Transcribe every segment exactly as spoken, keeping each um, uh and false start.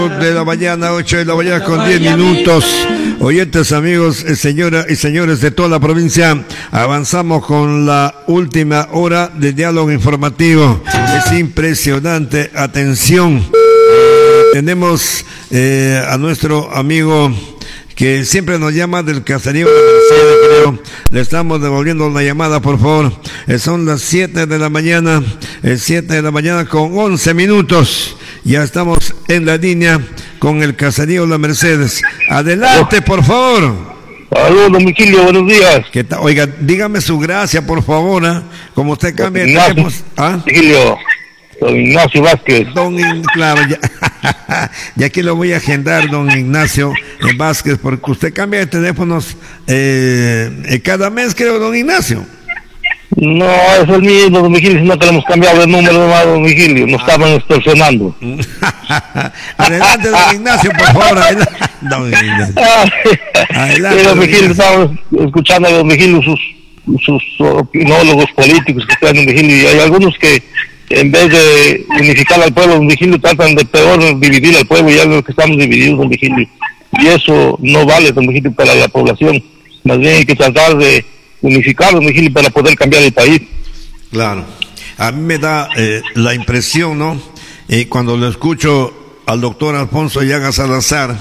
De la mañana, ocho de la mañana con diez minutos. Oyentes, amigos, señoras y señores de toda la provincia, avanzamos con la última hora de diálogo informativo. Es impresionante, atención. Tenemos eh, a nuestro amigo que siempre nos llama del caserío de Mercedes, creo. Le estamos devolviendo la llamada, por favor. Eh, son las siete de la mañana, eh, siete de la mañana con once minutos. Ya estamos en la línea con el caserío La Mercedes. Adelante, por favor. Saludos, don Vigilio, buenos días. ¿Qué tal? Oiga, dígame su gracia, por favor, ¿eh? Como usted cambia de Ignacio, teléfono. ¿Ah? Vigilio, don Ignacio Vázquez. Don In... Claro, ya. Y aquí lo voy a agendar, don Ignacio Vázquez, porque usted cambia de teléfonos eh, cada mes, creo, don Ignacio. No, es el mismo, don Vigilio, sino que le hemos cambiado el número, nomás, don Vigilio, nos ah. estaban extorsionando. Adelante, don Ignacio, por favor. Adelante, don Ignacio. Adelante, sí, don Vigilio, estamos escuchando a don Vigilio sus, sus opinólogos políticos que están en Vigilio, y hay algunos que en vez de unificar al pueblo, don Vigilio, tratan de peor dividir al pueblo, y ya veo que estamos divididos, don Vigilio, y eso no vale, don Vigilio, para la población. Más bien hay que tratar de unificar, don Vigilio, para poder cambiar el país. Claro, a mí me da eh, la impresión, ¿no? Eh, cuando lo escucho al doctor Alfonso Llagas Salazar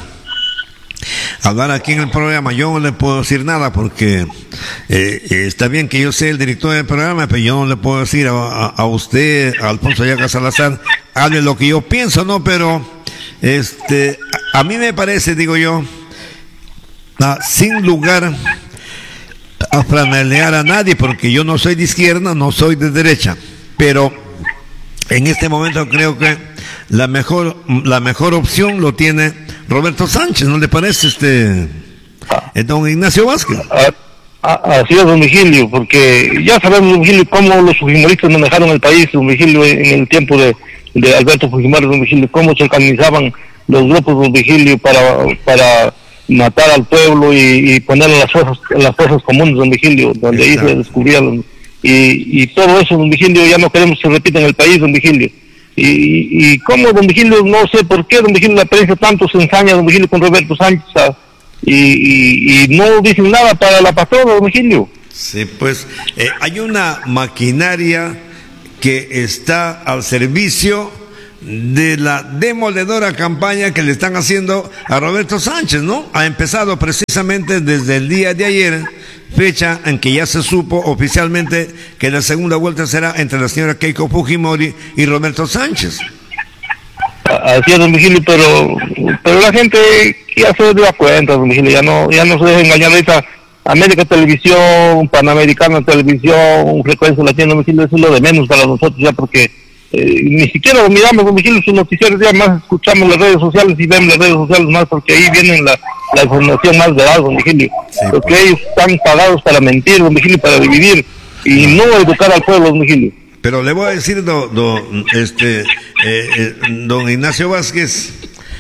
hablar aquí en el programa, yo no le puedo decir nada porque eh, está bien que yo sea el director del programa, pero yo no le puedo decir a, a, a usted, a Alfonso Llagas Salazar, hable lo que yo pienso, ¿no? Pero este, a, a mí me parece, digo yo, ah, sin lugar a franelear a nadie, porque yo no soy de izquierda, no soy de derecha, pero en este momento creo que la mejor la mejor opción lo tiene Roberto Sánchez, ¿no le parece, este eh, don Ignacio Vázquez? Así es, don Vigilio, porque ya sabemos, don Vigilio, cómo los fujimoristas manejaron el país, don Vigilio, en el tiempo de, de Alberto Fujimori, don Vigilio, cómo se organizaban los grupos, don Vigilio, para para matar al pueblo y, y ponerlo en las fuerzas, en las fuerzas comunes, don Vigilio, donde Exacto. ahí se descubrieron. Y, y todo eso, don Vigilio, ya no queremos que se repita en el país, don Vigilio. Y, y, y cómo, don Vigilio, no sé por qué, don Vigilio, la prensa tanto se ensaña, don Vigilio, con Roberto Sánchez, ¿sabes? Y, y, y no dicen nada para la patrona, don Vigilio. Sí, pues eh, hay una maquinaria que está al servicio de la demoledora campaña que le están haciendo a Roberto Sánchez, ¿no? Ha empezado precisamente desde el día de ayer, fecha en que ya se supo oficialmente que la segunda vuelta será entre la señora Keiko Fujimori y Roberto Sánchez. Así es, don Vigilio, pero pero la gente ya se dio cuenta, don Vigilio, ya no ya no se deja engañar. Ahorita América Televisión, Panamericana Televisión, Frecuencia Latina, don Vigilio, eso es lo de menos para nosotros ya, porque Eh, ni siquiera lo miramos, don Vigilio, sus noticieros, ya más escuchamos las redes sociales y vemos las redes sociales más, porque ahí viene la, la información más veraz, don Vigilio, sí, porque pues. ellos están pagados para mentir, don Vigilio, para dividir y no educar al pueblo, don Vigilio. Pero le voy a decir, do, do, este, eh, eh, don Ignacio Vázquez,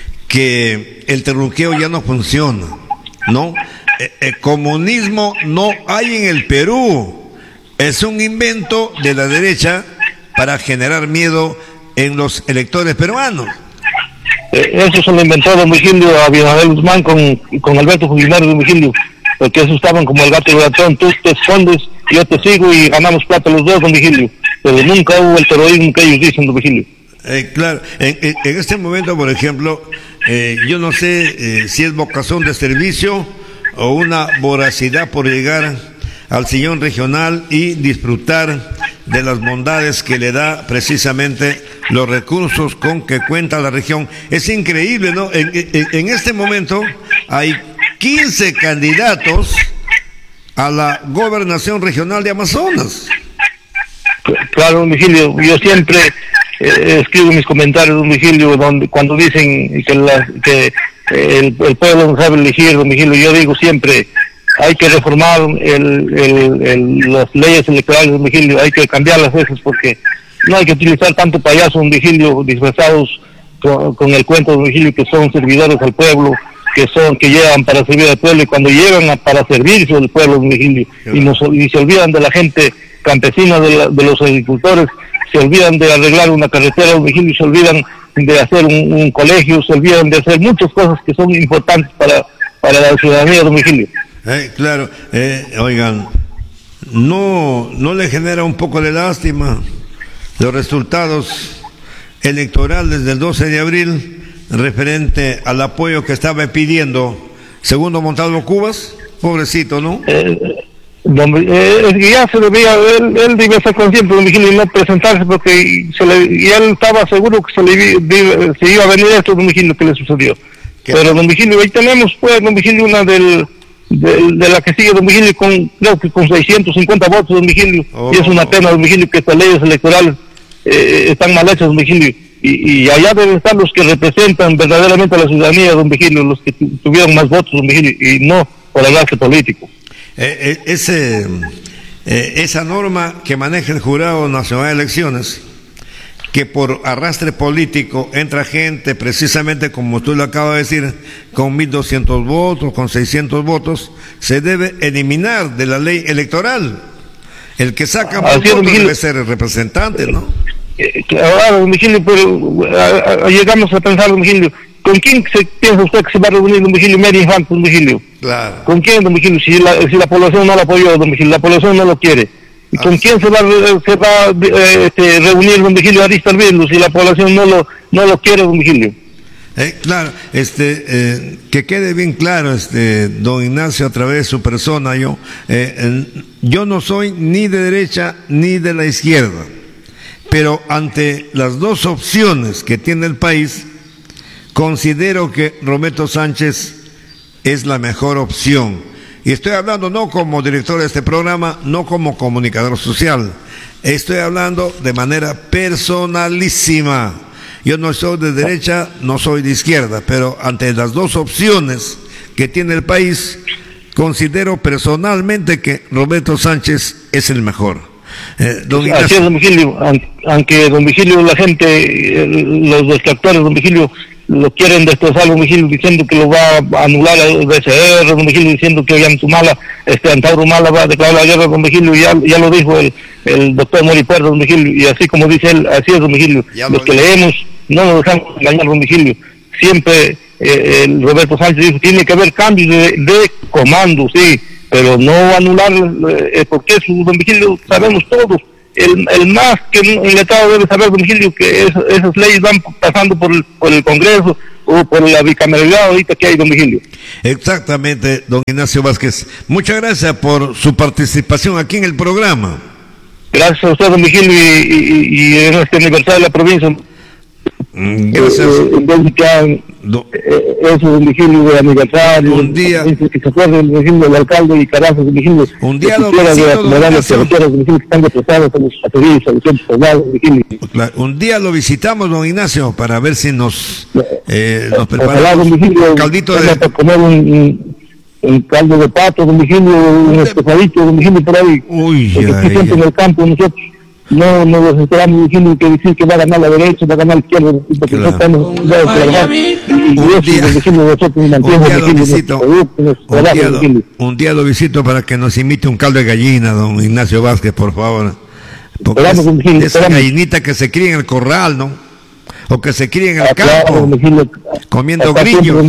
que el terruqueo ya no funciona, ¿no? Eh, el comunismo no hay en el Perú, es un invento de la derecha para generar miedo en los electores peruanos. Eh, eso se lo inventó don Vigilio a Bienavel Guzmán con, con Alberto Fujimori, don Vigilio, porque esos estaban como el gato y el ratón, tú te escondes, yo te sigo y ganamos plata los dos, don Vigilio, pero nunca hubo el terrorismo que ellos dicen, don Vigilio. Eh, claro, en, en, en este momento, por ejemplo, eh, yo no sé eh, si es vocación de servicio o una voracidad por llegar al sillón regional y disfrutar de las bondades que le da precisamente los recursos con que cuenta la región. Es increíble, ¿no? En, en, en este momento hay quince candidatos a la gobernación regional de Amazonas. Claro, don Vigilio, yo siempre eh, escribo mis comentarios, don Vigilio, donde cuando dicen que, la, que el, el pueblo no sabe elegir, don Vigilio, yo digo siempre, hay que reformar el, el, el, las leyes electorales, don Vigilio, hay que cambiarlas veces, porque no hay que utilizar tanto payaso, don Vigilio, disfrazados con, con el cuento, don Vigilio, que son servidores al pueblo, que son que llegan para servir al pueblo, y cuando llegan a, para servirse al pueblo, don Vigilio, y, nos, y se olvidan de la gente campesina, de, la, de los agricultores, se olvidan de arreglar una carretera, don Vigilio, se olvidan de hacer un, un colegio, se olvidan de hacer muchas cosas que son importantes para, para la ciudadanía de domicilio. Eh, claro, eh, oigan, ¿no, ¿no le genera un poco de lástima los resultados electorales del doce de abril referente al apoyo que estaba pidiendo Segundo Montalvo Cubas? Pobrecito, ¿no? Eh, eh, es que ya se debía, él, él debía ser consciente de Vigilio y no presentarse porque se le, y él estaba seguro que se le de, se iba a venir esto don Vigilio que le sucedió. ¿Qué? Pero don Vigilio, ahí tenemos pues don Vigilio una del, de, de la que sigue don Vigilio con, creo que con seiscientos cincuenta votos don Vigilio, oh, y es una pena don Vigilio que estas leyes electorales eh, están mal hechas don Vigilio, y, y allá deben estar los que representan verdaderamente a la ciudadanía don Vigilio, los que tu, tuvieron más votos don Vigilio, y no por el arte político. Eh, eh, ese, eh, esa norma que maneja el Jurado Nacional de Elecciones, que por arrastre político entra gente, precisamente como tú lo acabas de decir, con mil doscientos votos, con seiscientos votos, se debe eliminar de la ley electoral. El que saca más votos debe ser el representante, ¿no? Eh, claro, don Vigilio, pero a, a, llegamos a pensar, don Vigilio, ¿con quién se piensa usted que se va a reunir don Vigilio Mary Infante, don Vigilio? Claro. ¿Con quién, don Vigilio? Si la, si la población no lo apoyó, don Vigilio, la población no lo quiere. ¿Y ah, con sí. quién se va, se va a eh, este, reunir don Vigilio Arista Alvirlo si la población no lo no lo quiere, don Vigilio? Eh, claro, este, eh, que quede bien claro, este, don Ignacio, a través de su persona, yo, eh, eh, yo no soy ni de derecha ni de la izquierda, pero ante las dos opciones que tiene el país, considero que Roberto Sánchez es la mejor opción. Y estoy hablando no como director de este programa, no como comunicador social. Estoy hablando de manera personalísima. Yo no soy de derecha, no soy de izquierda, pero ante las dos opciones que tiene el país, considero personalmente que Roberto Sánchez es el mejor. Eh, don Ignacio. Así es, don Vigilio. Aunque don Vigilio, la gente, los detractores, don Vigilio, lo quieren destrozar, don Vigilio, diciendo que lo va a anular el B C R, don Vigilio, diciendo que Ollantumala, este Antauro Humala va a declarar la guerra, don Vigilio, ya, ya lo dijo el, el doctor Mori Puerto, don Vigilio, y así como dice él, así es, don Vigilio, los que leemos no nos dejamos engañar, don Vigilio, siempre eh, el Roberto Sánchez dijo, tiene que haber cambios de, de comando, sí, pero no anular, eh, porque eso, don Vigilio, sabemos todos. El, el más que el letrado debe saber, don Vigilio, que es, esas leyes van pasando por el, por el Congreso o por la bicameralidad ahorita que hay, don Vigilio. Exactamente, don Ignacio Vázquez. Muchas gracias por su participación aquí en el programa. Gracias a usted, don Vigilio, y, y, y en este aniversario de la provincia. Gracias. Eh, entonces que Do... eh, eso don Vigilio de aniversario, un día que se acuerde don Vigilio del alcalde y Carazo, don Vigilio, un día lo visito, un día lo visitamos, don Ignacio, para ver si nos eh, nos preparamos un caldito de para comer un, un, un caldo de pato, don Vigilio, un estofadito, don Vigilio, por ahí. Uy, porque ya, siempre ya. En el campo nosotros no nos los esperamos diciendo que decir que va a ganar la derecha, va a ganar la izquierda, porque claro. No estamos un día, un día lo visito, un día lo, un día lo visito para que nos imite un caldo de gallina, don Ignacio Vázquez, por favor, porque es, Vigilio, esa gallinita que se cría en el corral, ¿no? O que se cría en el ah, campo, claro, Vigilio, comiendo grillos,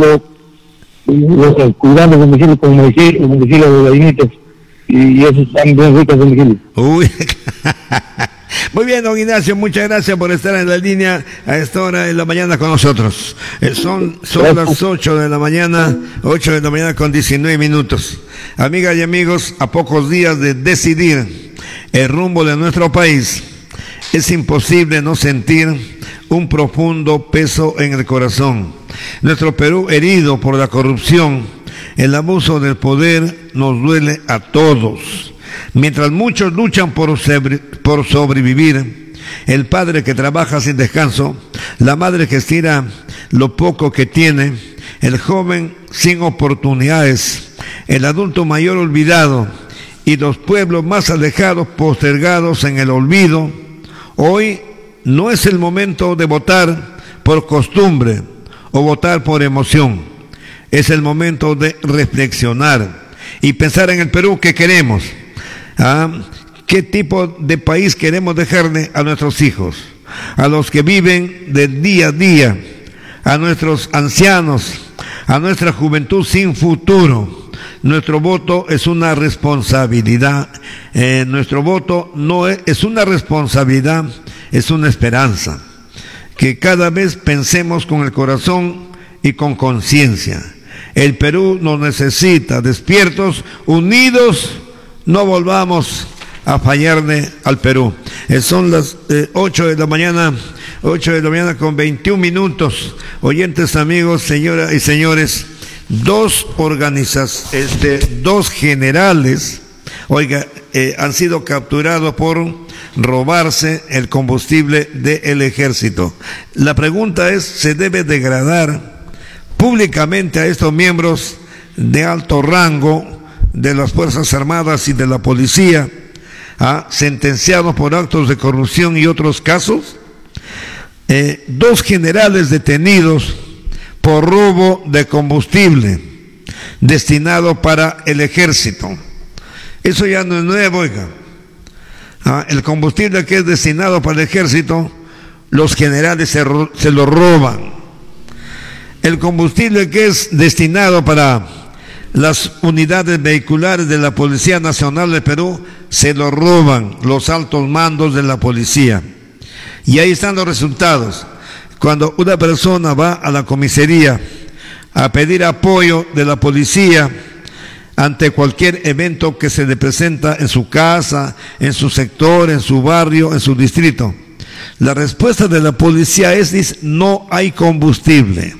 cuidando don Vigilio con el Vigilio de gallinitas. Y eso están bien ricas, don Vigilio. Uy, muy bien, don Ignacio, muchas gracias por estar en la línea a esta hora de la mañana con nosotros. Eh, son son las ocho de la mañana, ocho de la mañana con diecinueve minutos. Amigas y amigos, a pocos días de decidir el rumbo de nuestro país, es imposible no sentir un profundo peso en el corazón. Nuestro Perú herido por la corrupción, el abuso del poder, nos duele a todos. Mientras muchos luchan por, sobre, por sobrevivir, el padre que trabaja sin descanso, la madre que estira lo poco que tiene, el joven sin oportunidades, el adulto mayor olvidado y los pueblos más alejados postergados en el olvido, hoy no es el momento de votar por costumbre o votar por emoción. Es el momento de reflexionar y pensar en el Perú que queremos. ¿Ah? ¿Qué tipo de país queremos dejarle a nuestros hijos? a los que viven de día a día, a nuestros ancianos, a nuestra juventud sin futuro. Nuestro voto es una responsabilidad. Eh, nuestro voto no es, es una responsabilidad, es una esperanza. Que cada vez pensemos con el corazón y con conciencia. El Perú nos necesita despiertos, unidos, no volvamos a fallarle al Perú. Eh, son las eh, ocho de la mañana, ocho de la mañana con veintiún minutos. Oyentes, amigos, señoras y señores, dos organizaciones, este, dos generales, oiga, eh, han sido capturados por robarse el combustible del ejército. La pregunta es, ¿se debe degradar públicamente a estos miembros de alto rango de las Fuerzas Armadas y de la policía, ¿ah? sentenciados por actos de corrupción y otros casos? Eh, dos generales detenidos por robo de combustible destinado para el ejército. Eso ya no es nuevo, oiga. Ah, el combustible que es destinado para el ejército, los generales se, ro- se lo roban. El combustible que es destinado para las unidades vehiculares de la Policía Nacional de Perú, se lo roban los altos mandos de la policía. Y ahí están los resultados. Cuando una persona va a la comisaría a pedir apoyo de la policía ante cualquier evento que se le presenta en su casa, en su sector, en su barrio, en su distrito, la respuesta de la policía es, dice, no hay combustible.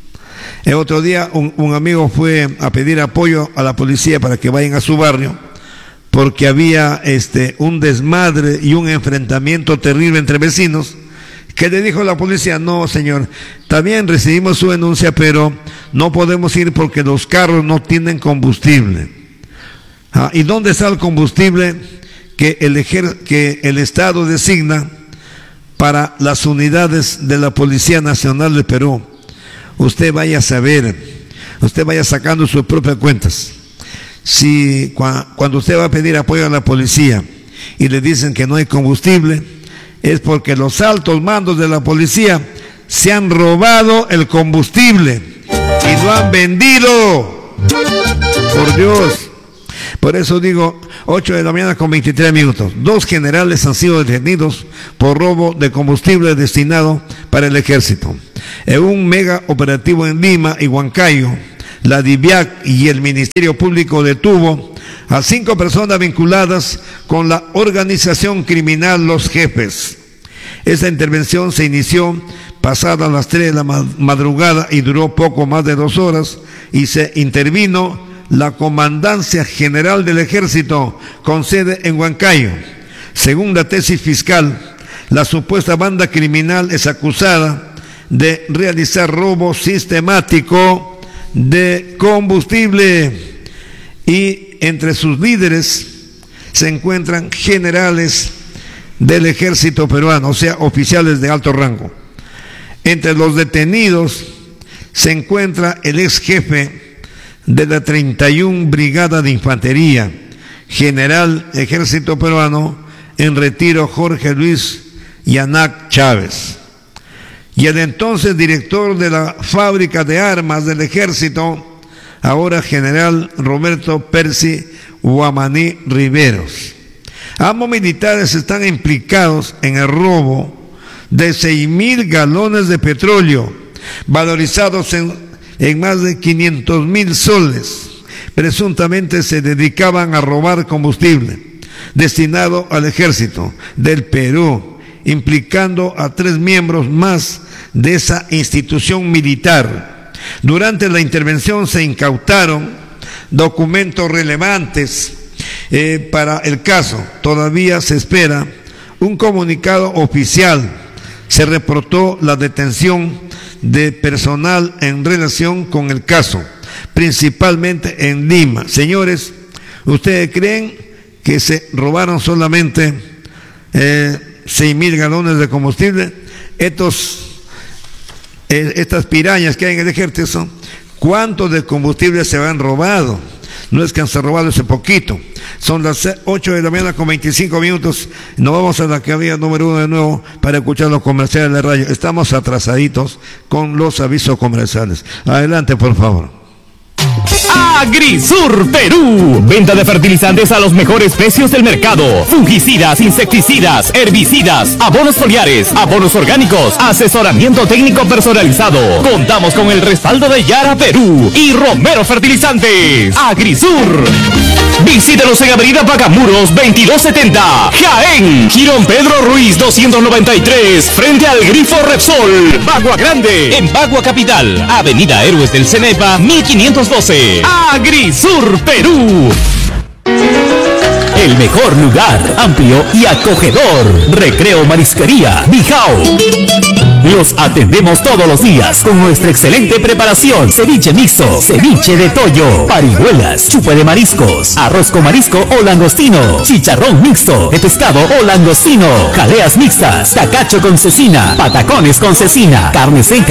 El otro día un, un amigo fue a pedir apoyo a la policía para que vayan a su barrio, porque había este, un desmadre y un enfrentamiento terrible entre vecinos. ¿Qué le dijo la policía? No, señor, también recibimos su denuncia, pero no podemos ir porque los carros no tienen combustible. Ah, ¿y dónde está el combustible que el, ejer- que el Estado designa para las unidades de la Policía Nacional de Perú? Usted vaya a saber, usted vaya sacando sus propias cuentas. Si cua- cuando usted va a pedir apoyo a la policía y le dicen que no hay combustible, es porque los altos mandos de la policía se han robado el combustible y lo han vendido. Por Dios. Por eso digo, ocho de la mañana con veintitrés minutos. Dos generales han sido detenidos por robo de combustible destinado para el ejército. En un mega operativo en Lima y Huancayo, la DIVIAC y el Ministerio Público detuvo a cinco personas vinculadas con la organización criminal Los Jefes. Esta intervención se inició pasadas las tres de la madrugada y duró poco más de dos horas, y se intervino la Comandancia General del Ejército con sede en Huancayo. Según la tesis fiscal, la supuesta banda criminal es acusada de realizar robo sistemático de combustible, y entre sus líderes se encuentran generales del ejército peruano, o sea, oficiales de alto rango. Entre los detenidos se encuentra el ex jefe de la treinta y una Brigada de Infantería, general ejército peruano en retiro, Jorge Luis Yanac Chávez, y el entonces director de la fábrica de armas del ejército, ahora general Roberto Percy Guamaní Riveros. Ambos militares están implicados en el robo de seis mil galones de petróleo, valorizados en, en más de quinientos mil soles. Presuntamente se dedicaban a robar combustible destinado al ejército del Perú, implicando a tres miembros más de esa institución militar. Durante la intervención se incautaron documentos relevantes eh, para el caso. Todavía se espera un comunicado oficial. Se reportó la detención de personal en relación con el caso, principalmente en Lima. Señores, ¿ustedes creen que se robaron solamente eh, seis mil galones de combustible? Estos, eh, estas pirañas que hay en el ejército, ¿cuánto de combustible se han robado? No es que han robado ese poquito. Son las ocho de la mañana con veinticinco minutos. Nos vamos a la cabina número uno de nuevo para escuchar los comerciales de radio. Estamos atrasaditos con los avisos comerciales. Adelante, por favor. Agrisur Perú. Venta de fertilizantes a los mejores precios del mercado. Fungicidas, insecticidas, herbicidas, abonos foliares, abonos orgánicos, asesoramiento técnico personalizado. Contamos con el respaldo de Yara Perú y Romero Fertilizantes. Agrisur. Visítenos en Avenida Pacamuros veintidós setenta, Jaén. Girón Pedro Ruiz doscientos noventa y tres, frente al Grifo Repsol. Bagua Grande, en Bagua Capital. Avenida Héroes del Cenepa mil quinientos doce. Agrisur Perú. El mejor lugar, amplio y acogedor. Recreo Marisquería Bijao. Los atendemos todos los días con nuestra excelente preparación. Ceviche mixto, ceviche de toyo, parihuelas, chupe de mariscos, arroz con marisco o langostino, chicharrón mixto de pescado o langostino, jaleas mixtas, tacacho con cecina, patacones con cecina, carne seca,